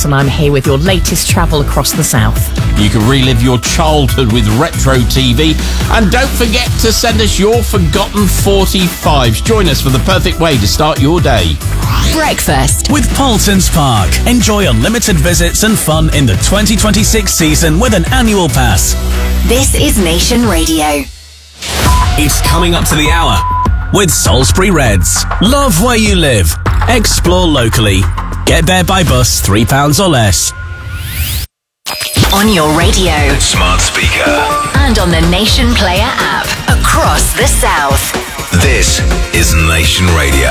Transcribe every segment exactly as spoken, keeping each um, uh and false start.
and I'm here with your latest travel across the south. You can relive your childhood with Retro T V. And don't forget to send us your forgotten forty-fives. Join us for the perfect way to start your day. Breakfast with Paulsons Park. Enjoy unlimited visits and fun in the twenty twenty-six season with an annual pass. This is Nation Radio. It's coming up to the hour with Salisbury Reds. Love where you live. Explore locally. Get there by bus, three pounds or less. On your radio, smart speaker, and on the Nation Player app across the south. This is Nation Radio.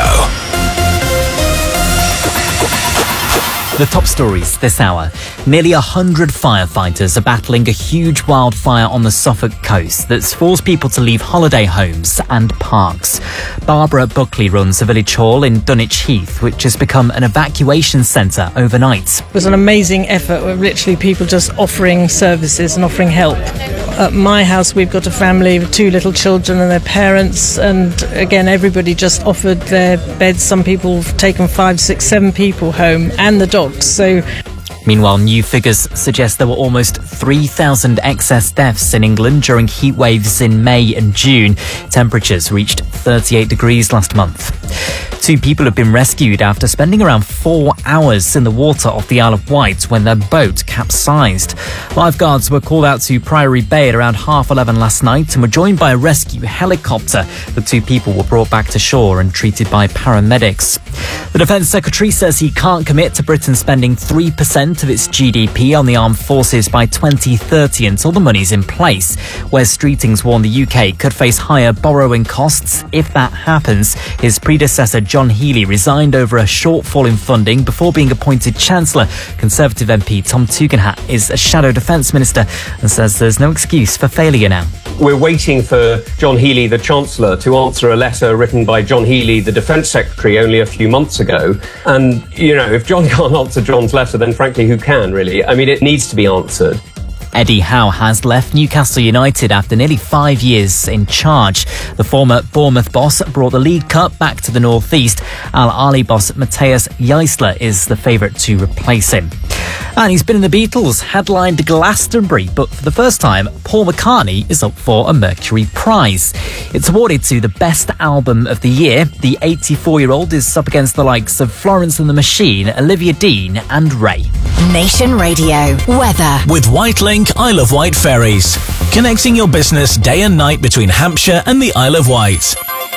The top stories this hour. Nearly a hundred firefighters are battling a huge wildfire on the Suffolk coast that's forced people to leave holiday homes and parks. Barbara Buckley runs a village hall in Dunwich Heath, which has become an evacuation centre overnight. It was an amazing effort with literally people just offering services and offering help. At my house, we've got a family with two little children and their parents, and again, everybody just offered their beds. Some people have taken five, six, seven people home and the dogs. So. Meanwhile, new figures suggest there were almost three thousand excess deaths in England during heat waves in May and June. Temperatures reached thirty-eight degrees last month. Two people have been rescued after spending around four hours in the water off the Isle of Wight when their boat capsized. Lifeguards were called out to Priory Bay at around half eleven last night and were joined by a rescue helicopter. The two people were brought back to shore and treated by paramedics. The Defence Secretary says he can't commit to Britain spending three percent of its G D P on the armed forces by twenty thirty until the money's in place. Wes Streetings warned the U K could face higher borrowing costs if that happens. His predecessor John Healey resigned over a shortfall in funding before being appointed Chancellor. Conservative M P Tom Tugendhat is a shadow Defence Minister and says there's no excuse for failure now. We're waiting for John Healey, the Chancellor, to answer a letter written by John Healey, the Defence Secretary, only a few months ago. And, you know, if John can't answer John's letter, then frankly, who can, really? I mean, it needs to be answered. Eddie Howe has left Newcastle United after nearly five years in charge. The former Bournemouth boss brought the League Cup back to the North East. Al Ahly boss Matthias Jaissler is the favourite to replace him. And he's been in the Beatles, headlined Glastonbury, but for the first time, Paul McCartney is up for a Mercury Prize. It's awarded to the best album of the year. The eighty-four-year-old is up against the likes of Florence and the Machine, Olivia Dean and Ray. Nation Radio. Weather. With Whitelink Isle of Wight ferries. Connecting your business day and night between Hampshire and the Isle of Wight.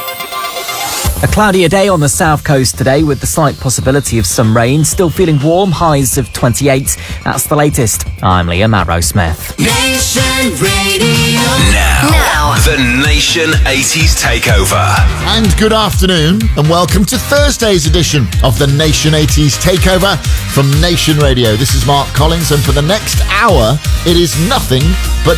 A cloudier day on the south coast today with the slight possibility of some rain. Still feeling warm, highs of twenty-eight. That's the latest. I'm Liam Arrowsmith. Nation Radio. Now, now, the Nation eighties Takeover. And good afternoon and welcome to Thursday's edition of the Nation eighties Takeover from Nation Radio. This is Mark Collins and for the next hour, it is nothing but